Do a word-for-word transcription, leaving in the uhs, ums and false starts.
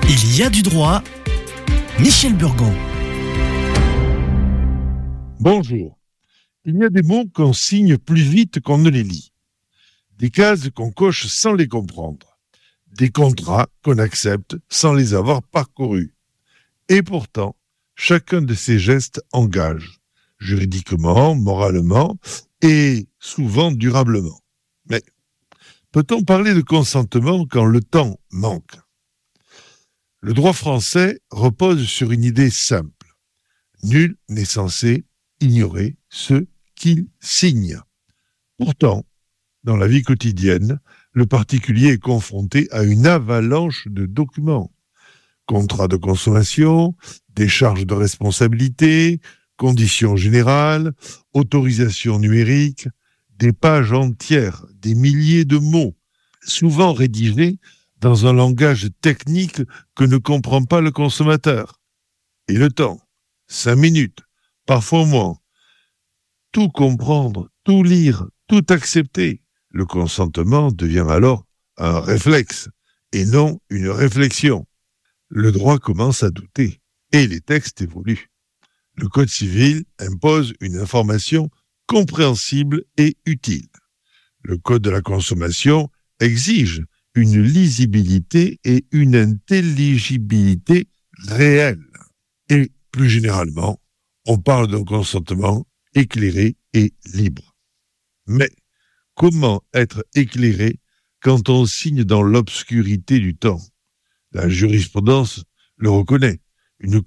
Il y a du droit. Michel Burgon. Bonjour. Il y a des mots qu'on signe plus vite qu'on ne les lit. Des cases qu'on coche sans les comprendre. Des contrats qu'on accepte sans les avoir parcourus. Et pourtant, chacun de ces gestes engage, juridiquement, moralement et souvent durablement. Mais peut-on parler de consentement quand le temps manque ? Le droit français repose sur une idée simple. Nul n'est censé ignorer ce qu'il signe. Pourtant, dans la vie quotidienne, le particulier est confronté à une avalanche de documents. Contrats de consommation, décharge de responsabilité, conditions générales, autorisation numérique, des pages entières, des milliers de mots, souvent rédigés dans un langage technique que ne comprend pas le consommateur. Et le temps, cinq minutes, parfois moins. Tout comprendre, tout lire, tout accepter. Le consentement devient alors un réflexe et non une réflexion. Le droit commence à douter et les textes évoluent. Le Code civil impose une information compréhensible et utile. Le Code de la consommation exige une lisibilité et une intelligibilité réelle. Et plus généralement, on parle d'un consentement éclairé et libre. Mais comment être éclairé quand on signe dans l'obscurité du temps ? La jurisprudence le reconnaît. Une